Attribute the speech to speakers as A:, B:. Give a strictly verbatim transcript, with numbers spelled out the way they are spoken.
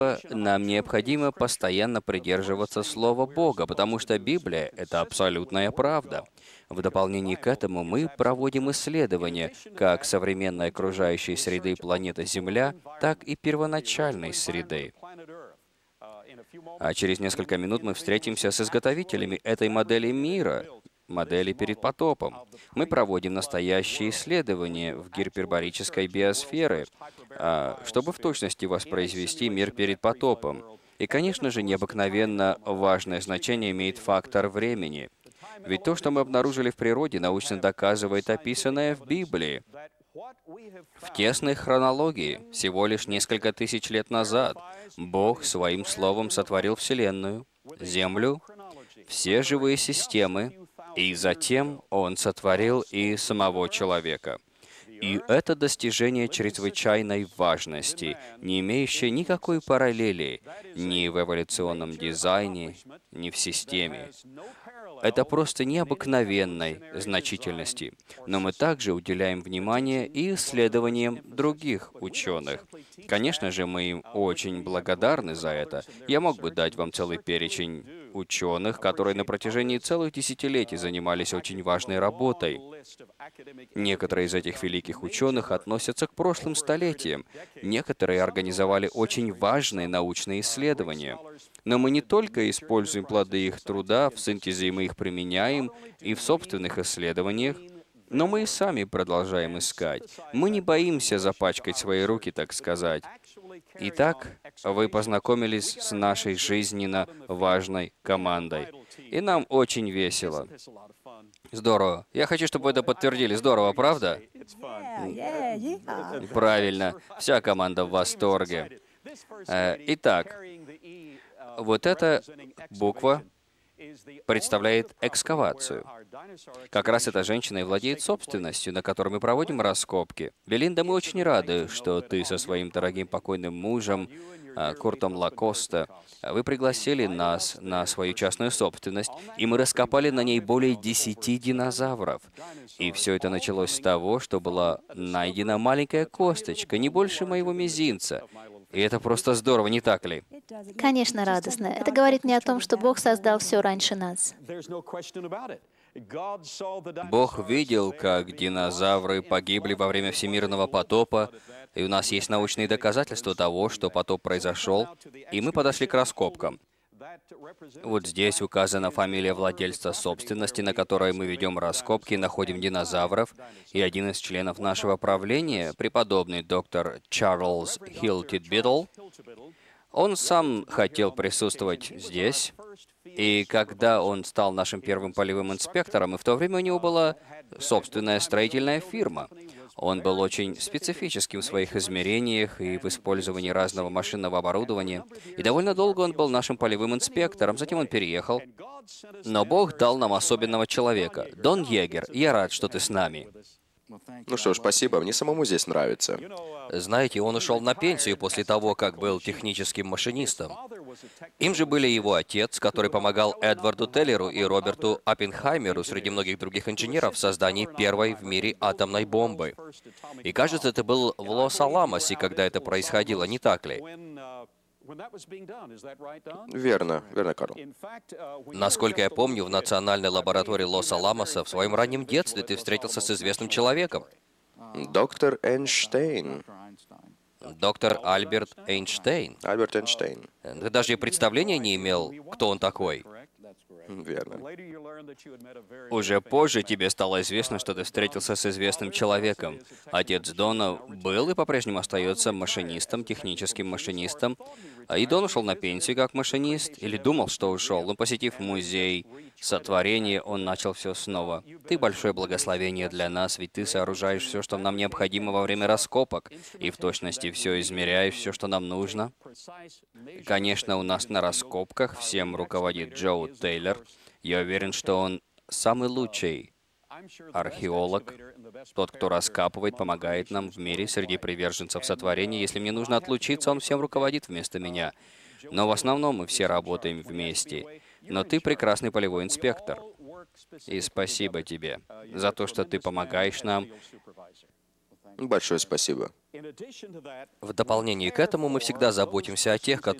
A: Нам необходимо постоянно придерживаться Слова Бога, потому что Библия — это абсолютная правда. В дополнение к этому мы проводим исследования как современной окружающей среды планеты Земля, так и первоначальной среды. А через несколько минут мы встретимся с изготовителями этой модели мира, модели перед потопом. Мы проводим настоящие исследования в гиперборической биосфере, а, чтобы в точности воспроизвести мир перед потопом. И, конечно же, необыкновенно важное значение имеет фактор времени. Ведь то, что мы обнаружили в природе, научно доказывает описанное в Библии. В тесной хронологии, всего лишь несколько тысяч лет назад, Бог своим словом сотворил Вселенную, Землю, все живые системы, и затем Он сотворил и самого человека. И это достижение чрезвычайной важности, не имеющее никакой параллели ни в эволюционном дизайне, ни в системе. Это просто необыкновенной значительности. Но мы также уделяем внимание и исследованиям других ученых. Конечно же, мы им очень благодарны за это. Я мог бы дать вам целый перечень ученых, которые на протяжении целых десятилетий занимались очень важной работой. Некоторые из этих великих ученых относятся к прошлым столетиям. Некоторые организовали очень важные научные исследования. Но мы не только используем плоды их труда, в синтезе мы их применяем и в собственных исследованиях, но мы и сами продолжаем искать. Мы не боимся запачкать свои руки, так сказать. Итак, вы познакомились с нашей жизненно важной командой. И нам очень весело. Здорово. Я хочу, чтобы вы это подтвердили. Здорово, правда?
B: Yeah, yeah, yeehaw.
A: Правильно. Вся команда в восторге. Э, Итак, вот эта буква представляет экскавацию. Как раз эта женщина и владеет собственностью, на которой мы проводим раскопки. Белинда, мы очень рады, что ты со своим дорогим покойным мужем, а, Куртом Лакоста, а, вы пригласили нас на свою частную собственность, и мы раскопали на ней более десяти динозавров. И все это началось с того, что была найдена маленькая косточка, не больше моего мизинца. И это просто здорово, не так ли?
B: It does. It-
C: Конечно, радостно. Это говорит мне о том, что Бог создал все раньше нас.
A: Бог видел, как динозавры погибли во время всемирного потопа, и у нас есть научные доказательства того, что потоп произошел, и мы подошли к раскопкам. Вот здесь указана фамилия владельца собственности, на которой мы ведем раскопки и находим динозавров, и один из членов нашего правления, преподобный доктор Чарльз Хилтидбидл, он сам хотел присутствовать здесь, и когда он стал нашим первым полевым инспектором, и в то время у него была собственная строительная фирма. Он был очень специфическим в своих измерениях и в использовании разного машинного оборудования. И довольно долго он был нашим полевым инспектором, затем он переехал. Но Бог дал нам особенного человека. Дон Егер, я рад, что ты с нами.
D: Ну что ж, спасибо, мне самому здесь нравится.
E: Знаете, он ушел на пенсию после того, как был техническим машинистом. Им же были его отец, который помогал Эдварду Теллеру и Роберту Оппенхаймеру среди многих других инженеров в создании первой в мире атомной бомбы. И кажется, это был в Лос-Аламосе, когда это происходило, не так ли?
D: Верно, верно, Карл.
E: Насколько я помню, в национальной лаборатории Лос-Аламоса в своем раннем детстве ты встретился с известным человеком.
D: Доктор Эйнштейн.
E: Доктор Альберт Эйнштейн.
D: Альберт Эйнштейн.
E: Ты даже и представления не имел, кто он такой.
D: Верно.
A: Уже позже тебе стало известно, что ты встретился с известным человеком. Отец Дона был и по-прежнему остается машинистом, техническим машинистом. А И Дон ушел на пенсию как машинист, или думал, что ушел, но посетив музей сотворения, он начал все снова. Ты большое благословение для нас, ведь ты сооружаешь все, что нам необходимо во время раскопок, и в точности все измеряешь, все, что нам нужно. Конечно, у нас на раскопках всем руководит Джоу Тейлор. Я уверен, что он самый лучший археолог, тот, кто раскапывает, помогает нам в мире среди приверженцев сотворения. Если мне нужно отлучиться, он всем руководит вместо меня. Но в основном мы все работаем вместе. Но ты прекрасный полевой инспектор. И спасибо тебе за то, что ты помогаешь нам.
D: Большое спасибо.
E: В дополнение к этому мы всегда заботимся о тех,